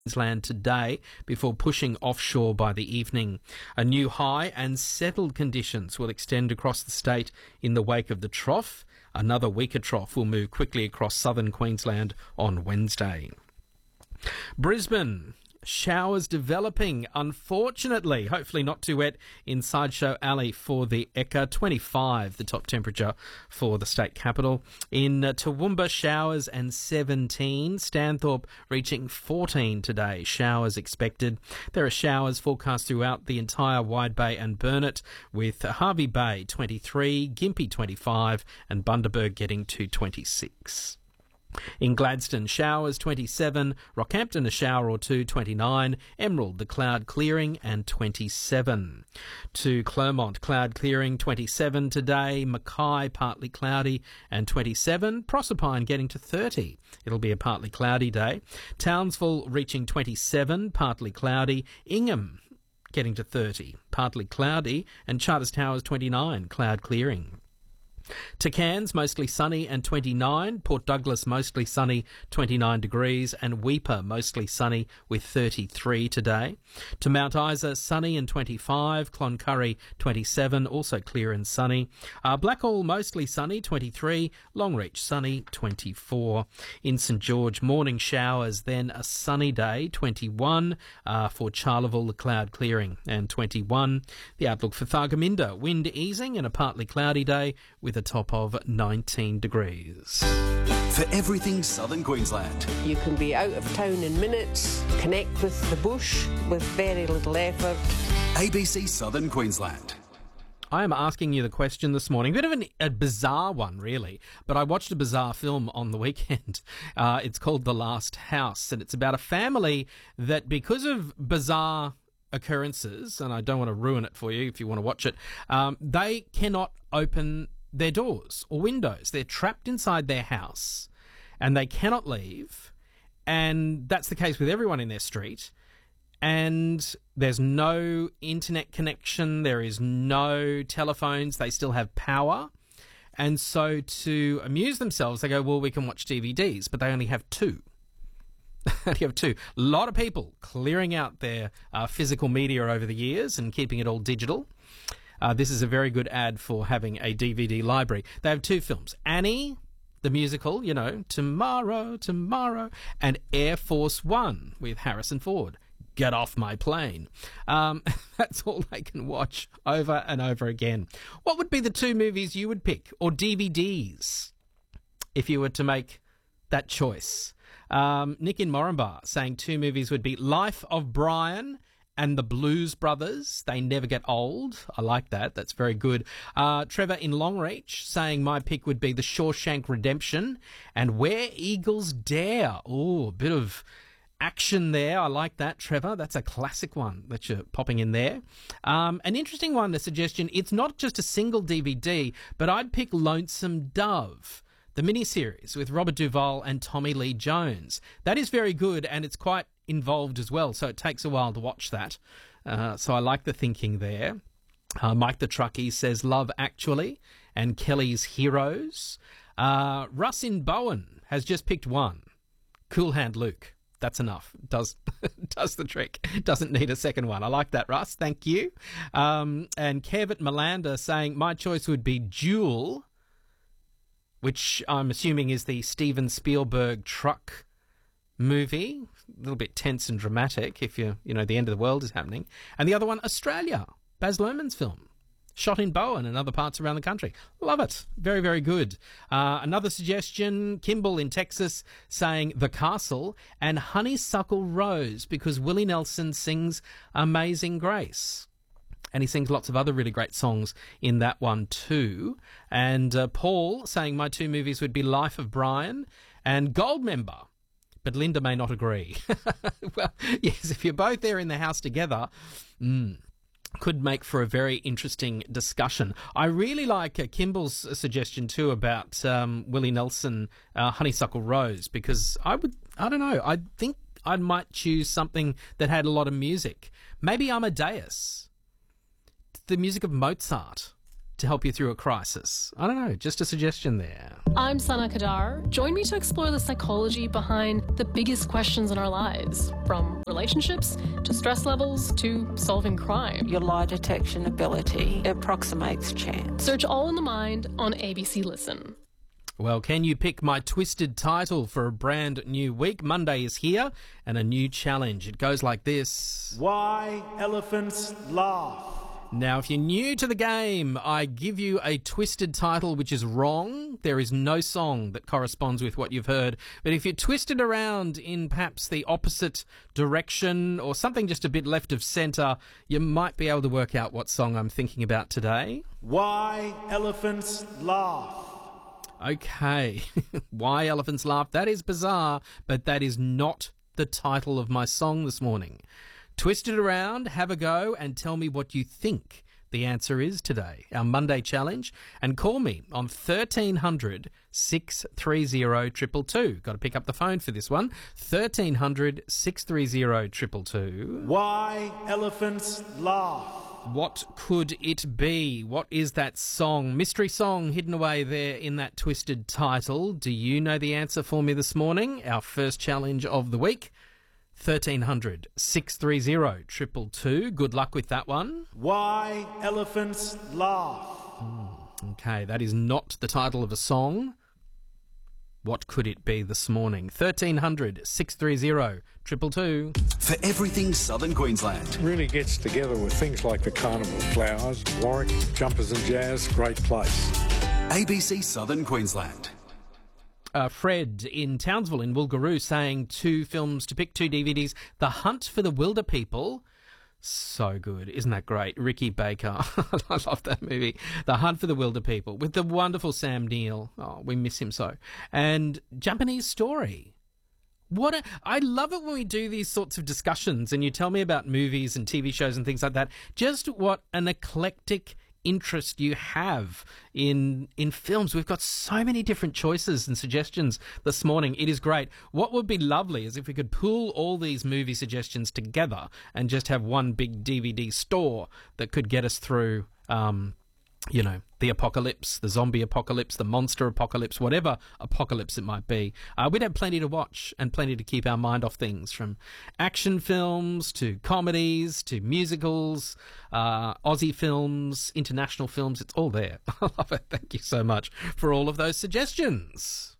Queensland today before pushing offshore by the evening. A new high and settled conditions will extend across the state in the wake of the trough. Another weaker trough will move quickly across southern Queensland on Wednesday. Brisbane. Showers developing, unfortunately. Hopefully not too wet in Sideshow Alley for the Ekka. 25, the top temperature for the state capital. In Toowoomba, showers and 17. Stanthorpe reaching 14 today. Showers expected. There are showers forecast throughout the entire Wide Bay and Burnett, with Hervey Bay 23, Gympie 25 and Bundaberg getting to 26. In Gladstone, showers 27, Rockhampton a shower or two 29, Emerald the cloud clearing and 27. To Clermont, cloud clearing 27 today, Mackay partly cloudy and 27, Proserpine getting to 30. It'll be a partly cloudy day. Townsville reaching 27, partly cloudy, Ingham getting to 30, partly cloudy, and Charters Towers 29, cloud clearing. To Cairns, mostly sunny and 29. Port Douglas, mostly sunny, 29 degrees. And Weipa, mostly sunny with 33 today. To Mount Isa, sunny and 25. Cloncurry, 27, also clear and sunny. Blackall, mostly sunny, 23. Longreach, sunny, 24. In St George, morning showers, then a sunny day, 21. For Charleville, the cloud clearing, and 21. The outlook for Thargomindah, wind easing and a partly cloudy day with a top of 19 degrees. For everything Southern Queensland. You can be out of town in minutes, connect with the bush with very little effort. ABC Southern Queensland. I am asking you the question this morning, a bit of a bizarre one really, but I watched a bizarre film on the weekend. It's called The Last House, and it's about a family that, because of bizarre occurrences, and I don't want to ruin it for you if you want to watch it, they cannot open their doors or windows. They're trapped inside their house and they cannot leave. And that's the case with everyone in their street. And there's no internet connection. There is no telephones. They still have power. And so to amuse themselves, they go, well, we can watch DVDs, but they only have two. They have two. A lot of people clearing out their physical media over the years and keeping it all digital. This is a very good ad for having a DVD library. They have two films. Annie, the musical, you know, Tomorrow, Tomorrow, and Air Force One with Harrison Ford. Get off my plane. That's all they can watch over and over again. What would be the two movies you would pick, or DVDs, if you were to make that choice? Nick in Moranbah saying two movies would be Life of Brian and The Blues Brothers. They never get old. I like that. That's very good. Trevor in Longreach saying my pick would be The Shawshank Redemption and Where Eagles Dare. Oh, a bit of action there. I like that, Trevor. That's a classic one that you're popping in there. An interesting one, the suggestion. It's not just a single DVD, but I'd pick Lonesome Dove, the miniseries with Robert Duvall and Tommy Lee Jones. That is very good, and it's quite involved as well, so it takes a while to watch that. So I like the thinking there. Mike the Truckie says Love Actually and Kelly's Heroes. Russ in Bowen has just picked one. Cool Hand Luke. That's enough. Does the trick. Doesn't need a second one. I like that, Russ. Thank you. And Kev at Malanda saying my choice would be Jewel, which I'm assuming is the Steven Spielberg truck movie. A little bit tense and dramatic if the end of the world is happening. And the other one, Australia, Baz Luhrmann's film. Shot in Bowen and other parts around the country. Love it. Very, very good. Another suggestion, Kimball in Texas saying The Castle and Honeysuckle Rose because Willie Nelson sings Amazing Grace. And he sings lots of other really great songs in that one too. And Paul saying my two movies would be Life of Brian and Goldmember. But Linda may not agree. Well, yes, if you're both there in the house together, could make for a very interesting discussion. I really like Kimball's suggestion too about Willie Nelson, Honeysuckle Rose, because I think I might choose something that had a lot of music. Maybe Amadeus, the music of Mozart. to help you through a crisis? I don't know, just a suggestion there. I'm Sana Kadar. Join me to explore the psychology behind the biggest questions in our lives, from relationships to stress levels to solving crime. Your lie detection ability approximates chance. Search All in the Mind on ABC Listen. Well, can you pick my twisted title for a brand new week? Monday is here and a new challenge. It goes like this. Why elephants laugh. Now, if you're new to the game, I give you a twisted title which is wrong. There is no song that corresponds with what you've heard. But if you twist it around in perhaps the opposite direction or something just a bit left of centre, you might be able to work out what song I'm thinking about today. Why elephants laugh. Okay, Why Elephants Laugh. That is bizarre, but that is not the title of my song this morning. Twist it around, have a go, and tell me what you think the answer is today. Our Monday challenge. And call me on 1300 630 222. Got to pick up the phone for this one. 1300 630 222. Why elephants laugh. What could it be? What is that song? Mystery song hidden away there in that twisted title. Do you know the answer for me this morning? Our first challenge of the week. 1300 630 222. Good luck with that one. Why elephants laugh. Okay, that is not the title of a song. What could it be this morning? 1300 630 222. For everything Southern Queensland. Really gets together with things like the Carnival, Flowers, Warwick, Jumpers and Jazz, great place. ABC Southern Queensland. Fred in Townsville in Woolgaroo saying 2 films to pick, 2 DVDs. The Hunt for the Wilder People. So good. Isn't that great? Ricky Baker. I love that movie. The Hunt for the Wilder People with the wonderful Sam Neill. Oh, we miss him so. And Japanese Story. I love it when we do these sorts of discussions and you tell me about movies and TV shows and things like that. Just what an eclectic interest you have in films. We've got so many different choices and suggestions this morning. It is great. What would be lovely is if we could pool all these movie suggestions together and just have one big DVD store that could get us through the apocalypse, the zombie apocalypse, the monster apocalypse, whatever apocalypse it might be. We'd have plenty to watch and plenty to keep our mind off things, from action films to comedies to musicals, Aussie films, international films. It's all there. I love it. Thank you so much for all of those suggestions.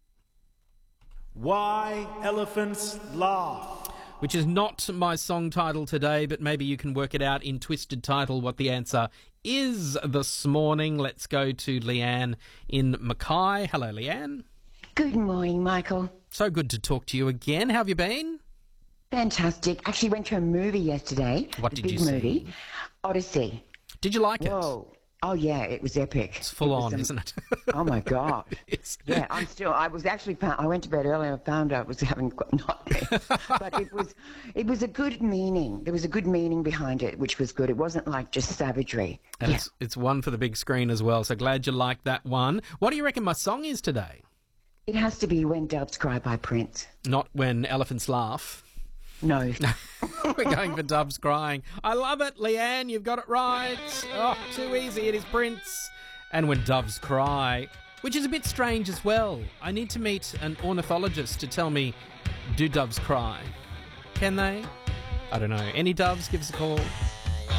Why elephants laugh. Which is not my song title today, but maybe you can work it out in twisted title what the answer is this morning. Let's go to Leanne in Mackay. Hello, Leanne. Good morning, Michael. So good to talk to you again. How have you been? Fantastic. Actually went to a movie yesterday. What did you see? see? Movie, Odyssey. Did you like it? Whoa. Oh, yeah, it was epic. It's full on, isn't it? Oh, my God. Yes. Yeah, I went to bed early and found out I was having nightmares. But it was a good meaning. There was a good meaning behind it, which was good. It wasn't like just savagery. And yeah. It's one for the big screen as well, so glad you liked that one. What do you reckon my song is today? It has to be When Doves Cry by Prince. Not When Elephants Laugh. No. We're going for Doves Crying. I love it, Leanne. You've got it right. Oh, too easy. It is Prince. And When Doves Cry, which is a bit strange as well. I need to meet an ornithologist to tell me, do doves cry? Can they? I don't know. Any doves, give us a call.